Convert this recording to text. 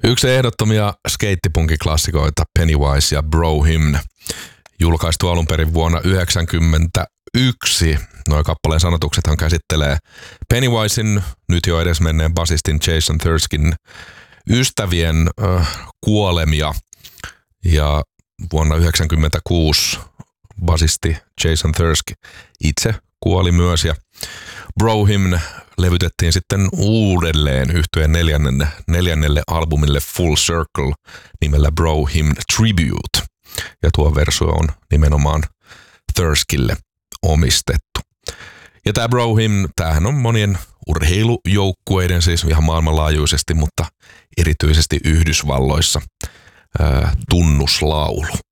Yksi ehdottomia skeittipunkiklassikoita, Pennywise ja Bro Hymn, julkaistu alun perin vuonna 1991. Noi kappaleen sanotuksethan käsittelee Pennywisen, nyt jo edesmenneen basistin Jason Thurskin ystävien kuolemia. Ja vuonna 1996 basisti Jason Thirsk itse kuoli myös ja Bro Hymn levytettiin sitten uudelleen yhtyeen neljännelle albumille Full Circle nimellä Bro Hymn Tribute. Ja tuo versio on nimenomaan Thirskille omistettu. Ja tämä Bro Hymn, tämähän on monien urheilujoukkueiden siis ihan maailmanlaajuisesti, mutta erityisesti Yhdysvalloissa tunnuslaulu.